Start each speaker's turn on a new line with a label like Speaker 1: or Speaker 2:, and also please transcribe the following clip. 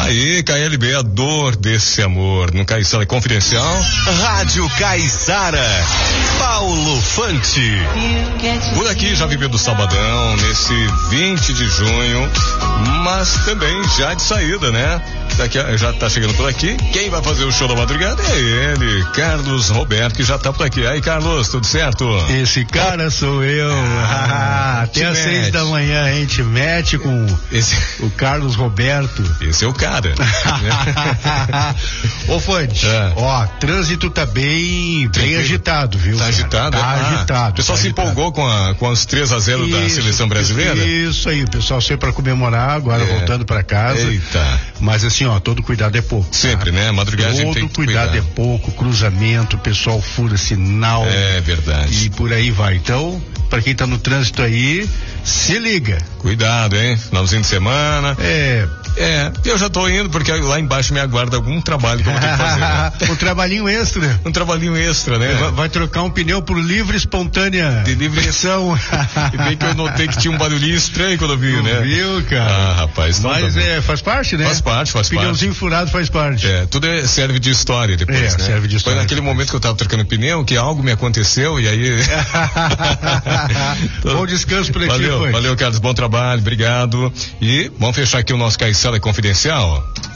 Speaker 1: Aí, KLB, a dor desse amor. No Caiçara Confidencial.
Speaker 2: Rádio Caiçara. Paulo Fante.
Speaker 1: Por aqui já viveu do sabadão, nesse 20 de junho, mas também já de saída, né? Daqui já tá chegando por aqui. Quem vai fazer o show da madrugada é ele, Carlos Roberto, que já tá por aqui. Aí, Carlos, tudo certo?
Speaker 3: Esse cara sou eu. Até às 6 da manhã a gente mete com o Carlos Roberto.
Speaker 1: Esse é o cara.
Speaker 3: Ô, Fante, ó, trânsito tá bem agitado, viu?
Speaker 1: Tá agitado?
Speaker 3: Tá agitado.
Speaker 1: O pessoal se empolgou com os 3-0 da seleção brasileira?
Speaker 3: Isso aí, o pessoal saiu pra comemorar, agora voltando pra casa.
Speaker 1: Eita.
Speaker 3: Mas assim, ó, todo cuidado é pouco.
Speaker 1: Sempre, né? Madrugada a gente tem que cuidar.
Speaker 3: Todo cuidado é pouco, cruzamento, o pessoal fura sinal.
Speaker 1: É verdade.
Speaker 3: E por aí vai. Então, pra quem tá no trânsito aí, se liga.
Speaker 1: Cuidado, hein? Finalzinho de semana. Eu já tô indo porque lá embaixo me aguarda algum trabalho que eu vou ter que fazer. Né?
Speaker 3: Um trabalhinho extra.
Speaker 1: Um trabalhinho extra, né?
Speaker 3: Vai trocar um pneu por livre espontânea
Speaker 1: de livre
Speaker 3: pressão.
Speaker 1: E bem que eu notei que tinha um barulhinho estranho quando eu vi, né?
Speaker 3: Viu, cara?
Speaker 1: Ah, rapaz.
Speaker 3: Mas faz parte, né?
Speaker 1: Faz parte.
Speaker 3: Pneuzinho furado faz parte.
Speaker 1: Tudo serve de história depois, né?
Speaker 3: Serve de história.
Speaker 1: Foi naquele momento que eu tava trocando pneu que algo me aconteceu e aí...
Speaker 3: Bom descanso pra ti,
Speaker 1: Valeu, Carlos, bom trabalho, obrigado. E vamos fechar aqui o nosso Caiçara Confidencial.